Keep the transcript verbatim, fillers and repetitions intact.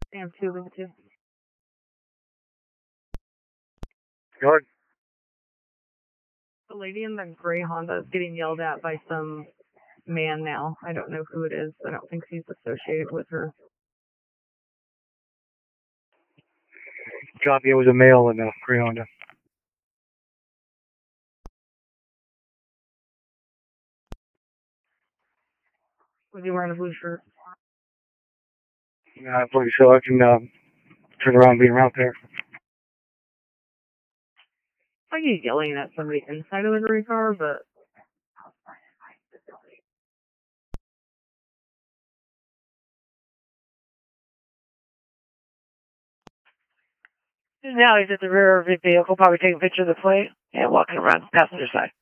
Damn, two with two. Good. The lady in the gray Honda is getting yelled at by some man now. I don't know who it is. I don't think he's associated with her. Copy, it was a male in the gray Honda. Was he wearing a blue shirt? Yeah, I believe so. I can uh, turn around and be around there. I he's yelling at somebody inside of the gray car, but Now he's at the rear of the vehicle, probably taking a picture of the plate and walking around the passenger side.